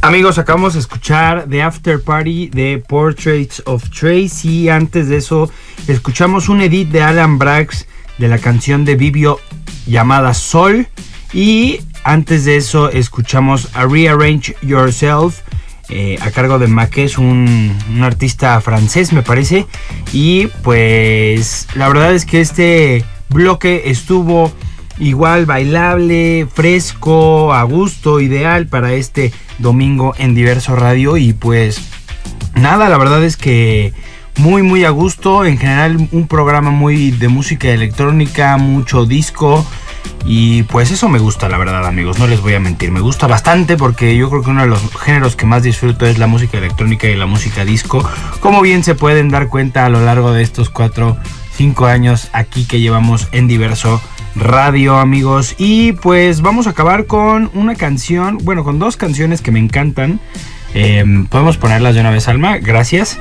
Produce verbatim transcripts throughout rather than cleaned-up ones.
Amigos, acabamos de escuchar The After Party de Portraits of Tracy. Antes de eso, escuchamos un edit de Alan Braxe de la canción de Vivio llamada Sol. Y antes de eso, escuchamos a Rearrange Yourself eh, a cargo de Maquet, un, un artista francés, me parece. Y pues la verdad es que este bloque estuvo igual bailable, fresco, a gusto, ideal para este domingo en Diverso Radio. Y pues nada, la verdad es que muy muy a gusto. En general un programa muy de música electrónica, mucho disco. Y pues eso me gusta, la verdad, amigos, no les voy a mentir, me gusta bastante porque yo creo que uno de los géneros que más disfruto es la música electrónica y la música disco, como bien se pueden dar cuenta a lo largo de estos cuatro, cinco años aquí que llevamos en Diverso Radio, amigos. Y pues vamos a acabar con una canción, bueno, con dos canciones que me encantan. Eh, podemos ponerlas de una vez, Alma, gracias.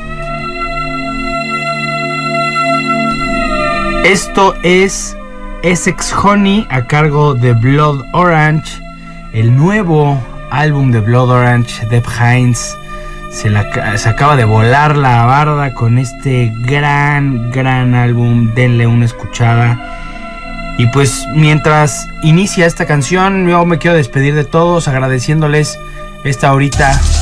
Esto es Essex Honey a cargo de Blood Orange, el nuevo álbum de Blood Orange. Dev Hynes se, la, se acaba de volar la barda con este gran, gran álbum. Denle una escuchada. Y pues mientras inicia esta canción, yo me quiero despedir de todos agradeciéndoles esta horita